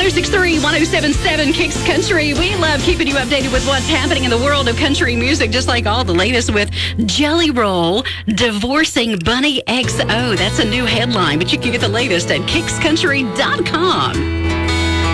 1063, 1077 Kicks Country. We love keeping you updated with what's happening in the world of country music, just like all the latest with Jelly Roll divorcing Bunny XO. That's a new headline, but you can get the latest at kickscountry.com.